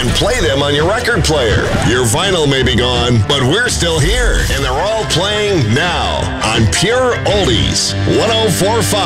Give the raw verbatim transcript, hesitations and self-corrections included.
and play them on your record player. Your vinyl may be gone, but we're still here, and they're all playing now on Pure Oldies one oh four point five.